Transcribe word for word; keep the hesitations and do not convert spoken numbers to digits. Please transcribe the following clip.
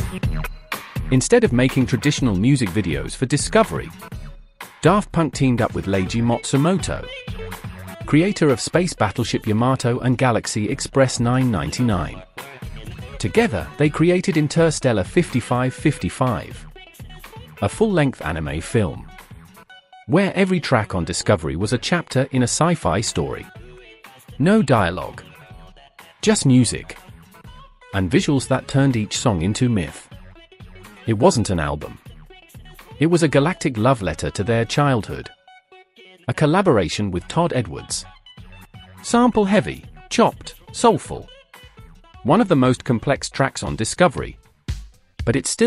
Instead of making traditional music videos for Discovery, Daft Punk teamed up with Leiji Matsumoto, creator of Space Battleship Yamato and Galaxy Express nine ninety-nine. Together, they created Interstellar fifty-five fifty-five, a full-length anime film, where every track on Discovery was a chapter in a sci-fi story. No dialogue, just music, and visuals that turned each song into myth. It wasn't an album. It was a galactic love letter to their childhood. A collaboration with Todd Edwards. Sample-heavy, chopped, soulful. One of the most complex tracks on Discovery. But it still